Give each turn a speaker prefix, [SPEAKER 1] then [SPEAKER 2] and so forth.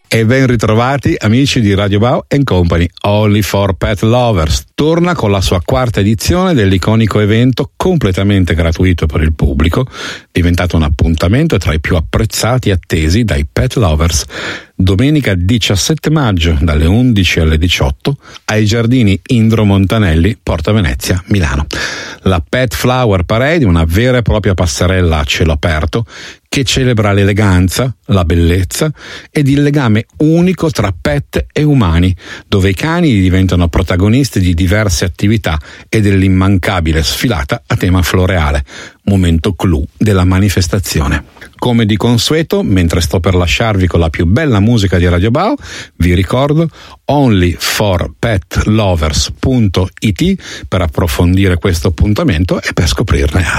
[SPEAKER 1] E ben ritrovati amici di Radio Bao & Company, Only for Pet Lovers. Torna con la sua quarta edizione dell'iconico evento completamente gratuito per il pubblico, diventato un appuntamento tra i più apprezzati e attesi dai pet lovers. Domenica 17 maggio dalle 11 alle 18 ai giardini Indro Montanelli, Porta Venezia, Milano. La Pet Flower Parade, una vera e propria passerella a cielo aperto che celebra l'eleganza, la bellezza ed il legame unico tra pet e umani, dove i cani diventano protagonisti di diverse attività e dell'immancabile sfilata a tema floreale, momento clou della manifestazione. Come di consueto, mentre sto per lasciarvi con la più bella musica di Radio Bao, vi ricordo onlyforpetlovers.it per approfondire questo appuntamento e per scoprirne altri.